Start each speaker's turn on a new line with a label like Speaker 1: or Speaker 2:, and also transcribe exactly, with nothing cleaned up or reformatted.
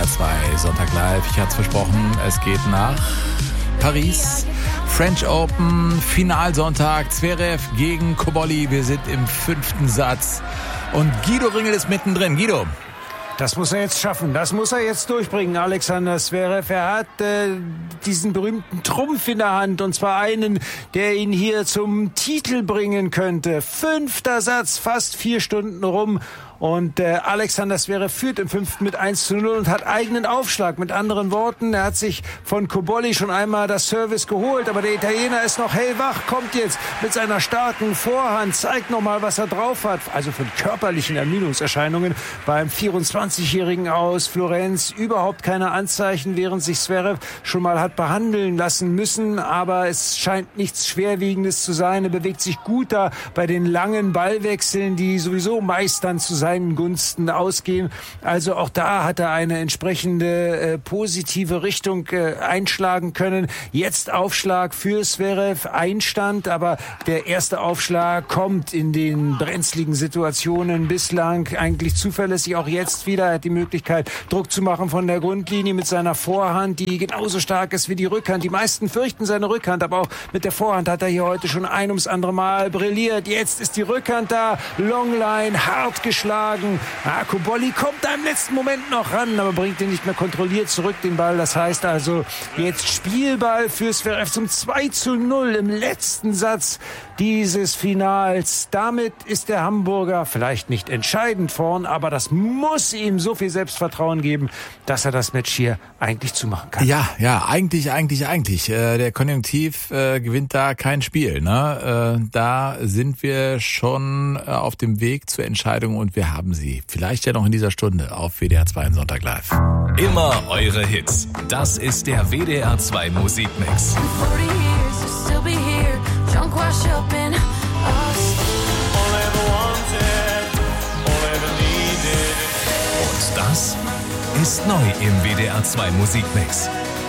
Speaker 1: R zwei Sonntag Live. Ich hatte es versprochen, es geht nach Paris. French Open, Finalsonntag, Zverev gegen Cobolli. Wir sind im fünften Satz und Guido Ringel ist mittendrin. Guido.
Speaker 2: Das muss er jetzt schaffen, das muss er jetzt durchbringen, Alexander Zverev. Er hat äh, diesen berühmten Trumpf in der Hand, und zwar einen, der ihn hier zum Titel bringen könnte. Fünfter Satz, fast vier Stunden rum. Und äh, Alexander Zverev führt im fünften mit eins zu null und hat eigenen Aufschlag. Mit anderen Worten, er hat sich von Cobolli schon einmal das Service geholt, aber der Italiener ist noch hellwach, kommt jetzt mit seiner starken Vorhand, zeigt nochmal, was er drauf hat. Also von körperlichen Ermüdungserscheinungen beim vierundzwanzigjährigen aus Florenz überhaupt keine Anzeichen, während sich Zverev schon mal hat behandeln lassen müssen. Aber es scheint nichts Schwerwiegendes zu sein. Er bewegt sich gut da bei den langen Ballwechseln, die sowieso meist dann zu seinen Gunsten ausgehen. Also auch da hat er eine entsprechende äh, positive Richtung äh, einschlagen können. Jetzt Aufschlag für Zverev, Einstand, aber der erste Aufschlag kommt in den brenzligen Situationen bislang eigentlich zuverlässig. Auch jetzt wieder er hat die Möglichkeit, Druck zu machen von der Grundlinie mit seiner Vorhand, die genauso stark ist wie die Rückhand. Die meisten fürchten seine Rückhand, aber auch mit der Vorhand hat er hier heute schon ein ums andere Mal brilliert. Jetzt ist die Rückhand da, Longline, hart geschlagen. Ah, Cobolli kommt da im letzten Moment noch ran, aber bringt ihn nicht mehr kontrolliert zurück, den Ball. Das heißt also jetzt Spielball für Zverev zum zwei zu null im letzten Satz dieses Finals. Damit ist der Hamburger vielleicht nicht entscheidend vorn, aber das muss ihm so viel Selbstvertrauen geben, dass er das Match hier eigentlich zumachen kann.
Speaker 1: Ja, ja, eigentlich, eigentlich, eigentlich. Äh, der Konjunktiv äh, gewinnt da kein Spiel. Ne? Äh, da sind wir schon äh, auf dem Weg zur Entscheidung und wir haben sie. Vielleicht ja noch in dieser Stunde auf W D R zwei Sonntag Live.
Speaker 3: Immer eure Hits. Das ist der W D R zwei Musikmix. Und das ist neu im W D R zwei Musikmix.